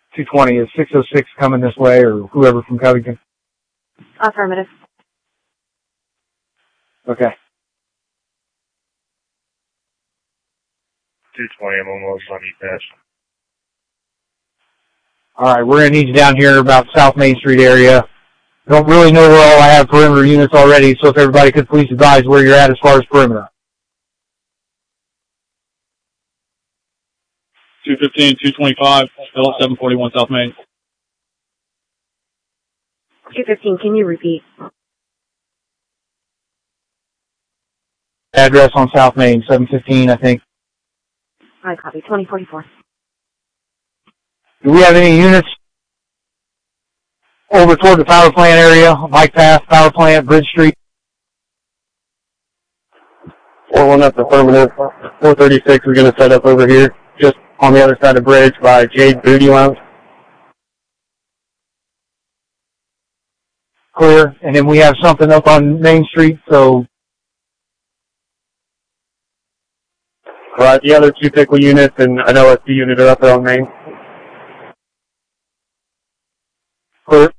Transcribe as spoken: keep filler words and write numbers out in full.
two twenty, is six oh six coming this way, or whoever from Covington? Affirmative. Okay. two twenty, I'm almost on E-Patch. All right, we're going to need you down here about South Main Street area. Don't really know where all I have perimeter units already, so if everybody could please advise where you're at as far as perimeter. two fifteen, two twenty-five, L seven forty-one South Main. two fifteen, can you repeat? Address on South Main, seven fifteen, I think. I copy. twenty forty-four. Do we have any units over toward the power plant area, bike path, power plant, Bridge Street? four one up affirmative. four thirty-six is going to set up over here, just on the other side of the bridge by Jade Booty Lounge. Clear. And then we have something up on Main Street, so... Right, the other two pickle units and an O S C unit are up there on Main. Clear.